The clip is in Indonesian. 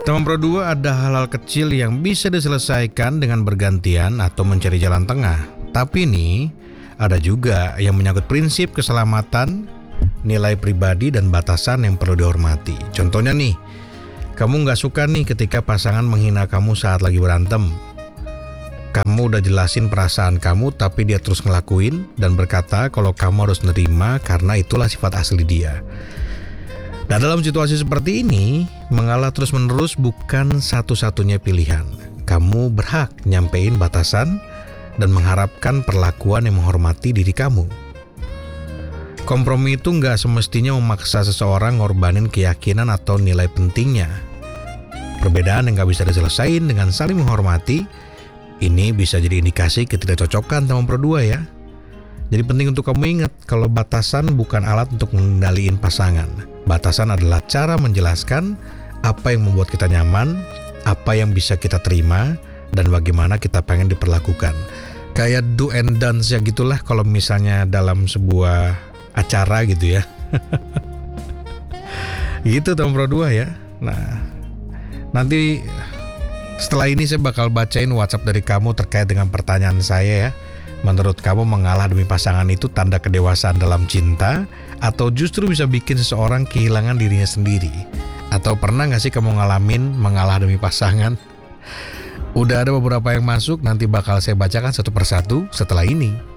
Teman pro dua, ada hal-hal kecil yang bisa diselesaikan dengan bergantian atau mencari jalan tengah. Tapi nih, ada juga yang menyangkut prinsip keselamatan, nilai pribadi, dan batasan yang perlu dihormati. Contohnya nih, kamu gak suka nih ketika pasangan menghina kamu saat lagi berantem. Kamu udah jelasin perasaan kamu, tapi dia terus ngelakuin dan berkata kalau kamu harus nerima karena itulah sifat asli dia. Nah, dalam situasi seperti ini, mengalah terus-menerus bukan satu-satunya pilihan. Kamu berhak nyampein batasan dan mengharapkan perlakuan yang menghormati diri kamu. Kompromi itu nggak semestinya memaksa seseorang ngorbanin keyakinan atau nilai pentingnya. Perbedaan yang nggak bisa diselesaikan dengan saling menghormati, ini bisa jadi indikasi ketidakcocokan teman pro dua ya. Jadi penting untuk kamu ingat kalau batasan bukan alat untuk mengendalikan pasangan. Batasan adalah cara menjelaskan apa yang membuat kita nyaman, apa yang bisa kita terima, dan bagaimana kita pengen diperlakukan. Kayak do and dance ya gitulah kalau misalnya dalam sebuah acara gitu ya. Gitu teman pro dua ya. Nah, nanti setelah ini saya bakal bacain WhatsApp dari kamu terkait dengan pertanyaan saya ya. Menurut kamu mengalah demi pasangan itu tanda kedewasaan dalam cinta atau justru bisa bikin seseorang kehilangan dirinya sendiri? Atau pernah gak sih kamu ngalamin mengalah demi pasangan? Udah ada beberapa yang masuk, nanti bakal saya bacakan satu persatu setelah ini.